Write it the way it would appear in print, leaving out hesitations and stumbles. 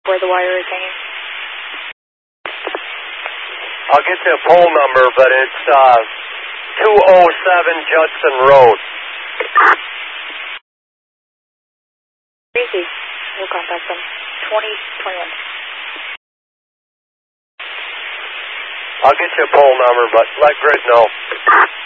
where the wire is hanging. I'll get you a pole number, but it's 207 Judson Road. Easy. We'll contact them. 2021. I'll get you a pole number, but let Grid know.